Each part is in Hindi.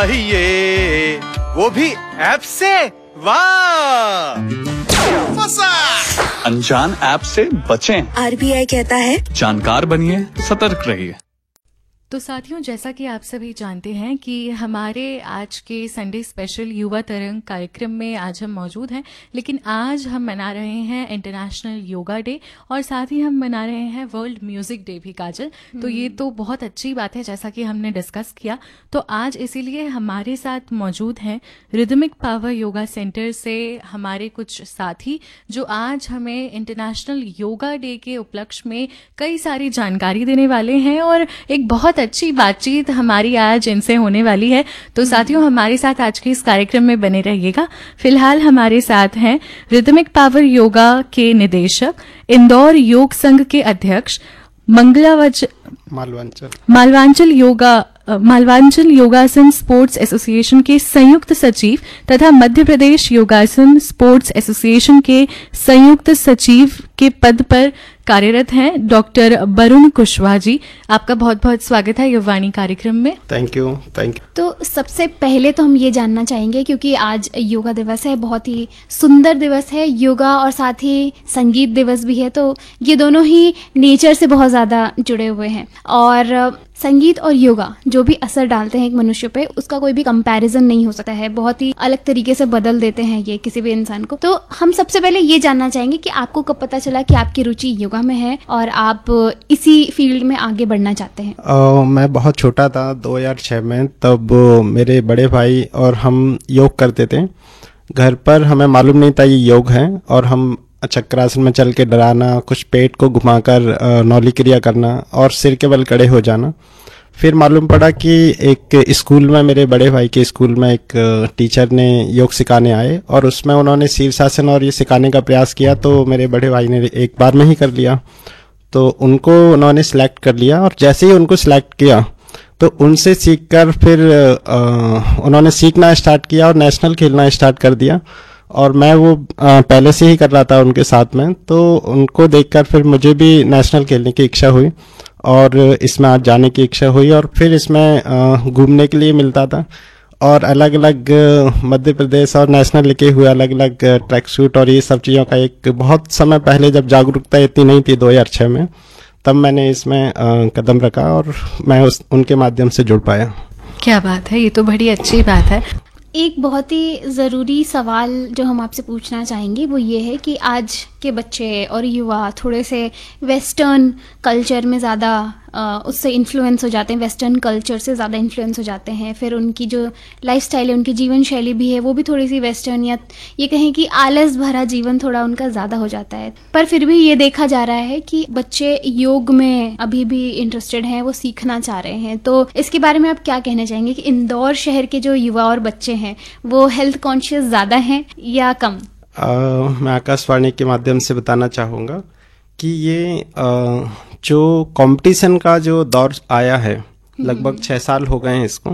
ये वो भी ऐप से, वाह फंसा। अनजान ऐप से बचें। आरबीआई कहता है जानकार बनिए, सतर्क रहिए। तो साथियों, जैसा कि आप सभी जानते हैं कि हमारे आज के संडे स्पेशल युवा तरंग कार्यक्रम में आज हम मौजूद हैं, लेकिन आज हम मना रहे हैं इंटरनेशनल योगा डे और साथ ही हम मना रहे हैं वर्ल्ड म्यूजिक डे भी, काजल। तो ये तो बहुत अच्छी बात है, जैसा कि हमने डिस्कस किया। तो आज इसीलिए हमारे साथ मौजूद हैं रिदमिक पावर योगा सेंटर से हमारे कुछ साथी, जो आज हमें इंटरनेशनल योगा डे के उपलक्ष्य में कई सारी जानकारी देने वाले हैं और एक बहुत अच्छी बातचीत हमारी आज इनसे होने वाली है। तो साथियों, हमारे साथ आज के इस कार्यक्रम में बने रहिएगा। फिलहाल हमारे साथ हैं रिदमिक पावर योगा के निदेशक, इंदौर योग संघ के अध्यक्ष, मालवांचल योगासन स्पोर्ट्स एसोसिएशन के संयुक्त सचिव तथा मध्य प्रदेश योगासन स्पोर्ट्स एसोसिएशन के संयुक्त सचिव के पद पर कार्यरत हैं डॉक्टर वरुण कुशवाहा जी। आपका बहुत बहुत स्वागत है युवावाणी कार्यक्रम में। Thank you. तो सबसे पहले तो हम ये जानना चाहेंगे, क्योंकि आज योगा दिवस है, बहुत ही सुंदर दिवस है, योगा और साथ ही संगीत दिवस भी है, तो ये दोनों ही नेचर से बहुत ज़्यादा जुड़े हुए हैं और संगीत और योगा जो भी असर डालते हैं एक मनुष्य पे, उसका कोई भी कंपैरिजन नहीं हो सकता है। बहुत ही अलग तरीके से बदल देते हैं ये किसी भी इंसान को। तो हम सबसे पहले ये जानना चाहेंगे कि आपको कब पता चला कि आपकी रुचि योगा में है और आप इसी फील्ड में आगे बढ़ना चाहते हैं? मैं बहुत छोटा था 2006 में, तब मेरे बड़े भाई और हम योग करते थे घर पर। हमें मालूम नहीं था ये योग है और हम चक्रासन में चल के डराना, कुछ पेट को घुमाकर नौली क्रिया करना और सिर के बल खड़े हो जाना। फिर मालूम पड़ा कि एक स्कूल में, मेरे बड़े भाई के स्कूल में एक टीचर ने योग सिखाने आए और उसमें उन्होंने शीर्षासन और ये सिखाने का प्रयास किया। तो मेरे बड़े भाई ने एक बार में ही कर लिया, तो उनको उन्होंने सिलेक्ट कर लिया और जैसे ही उनको सिलेक्ट किया तो उनसे सीखकर फिर उन्होंने सीखना स्टार्ट किया और नेशनल खेलना स्टार्ट कर दिया। और मैं वो पहले से ही कर रहा था उनके साथ में, तो उनको देखकर फिर मुझे भी नेशनल खेलने की इच्छा हुई और इसमें आज जाने की इच्छा हुई। और फिर इसमें घूमने के लिए मिलता था और अलग अलग मध्य प्रदेश और नेशनल लिखे हुए अलग अलग ट्रैक सूट और ये सब चीज़ों का एक बहुत समय पहले, जब जागरूकता इतनी नहीं थी 2006 में, तब मैंने इसमें कदम रखा और मैं उनके माध्यम से जुड़ पाया। क्या बात है, ये तो बड़ी अच्छी बात है। एक बहुत ही ज़रूरी सवाल जो हम आपसे पूछना चाहेंगे वो ये है कि आज के बच्चे और युवा थोड़े से वेस्टर्न कल्चर में ज़्यादा उससे इन्फ्लुएंस हो जाते हैं, वेस्टर्न कल्चर से ज़्यादा इन्फ्लुएंस हो जाते हैं। फिर उनकी जो लाइफस्टाइल है, उनकी जीवन शैली भी है, वो भी थोड़ी सी वेस्टर्न, या ये कहें कि आलस भरा जीवन थोड़ा उनका ज़्यादा हो जाता है। पर फिर भी ये देखा जा रहा है कि बच्चे योग में अभी भी इंटरेस्टेड हैं, वो सीखना चाह रहे हैं। तो इसके बारे में आप क्या कहना चाहेंगे कि इंदौर शहर के जो युवा और बच्चे हैं वो हेल्थ कॉन्शियस ज़्यादा हैं या कम? मैं आकाशवाणी के माध्यम से बताना चाहूँगा कि ये जो कंपटीशन का जो दौर आया है, लगभग 6 साल हो गए हैं इसको,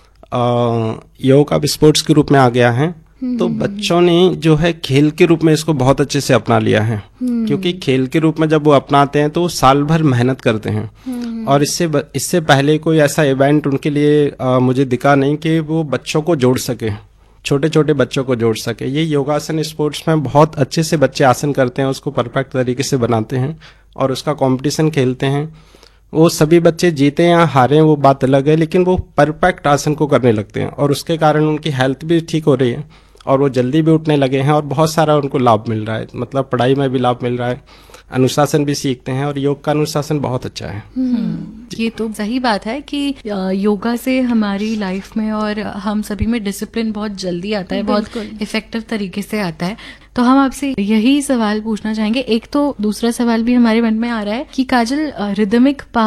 योग अब स्पोर्ट्स के रूप में आ गया है। तो बच्चों ने जो है खेल के रूप में इसको बहुत अच्छे से अपना लिया है, क्योंकि खेल के रूप में जब वो अपनाते हैं तो वो साल भर मेहनत करते हैं। और इससे पहले कोई ऐसा इवेंट उनके लिए मुझे दिखा नहीं कि वो बच्चों को जोड़ सके, छोटे छोटे बच्चों को जोड़ सके। ये योगासन स्पोर्ट्स में बहुत अच्छे से बच्चे आसन करते हैं, उसको परफेक्ट तरीके से बनाते हैं और उसका कंपटीशन खेलते हैं। वो सभी बच्चे जीते या हारे वो बात अलग है, लेकिन वो परफेक्ट आसन को करने लगते हैं और उसके कारण उनकी हेल्थ भी ठीक हो रही है और वो जल्दी भी उठने लगे हैं और बहुत सारा उनको लाभ मिल रहा है। मतलब पढ़ाई में भी लाभ मिल रहा है, अनुशासन भी सीखते हैं और योग का अनुशासन बहुत अच्छा है। ये तो सही बात है कि योगा से हमारी लाइफ में और हम सभी में डिसिप्लिन बहुत जल्दी आता है, बहुत इफेक्टिव तरीके से आता है। तो हम आपसे यही सवाल पूछना चाहेंगे। एक तो दूसरा सवाल भी हमारे मन में आ रहा है कि काजल, रिदमिक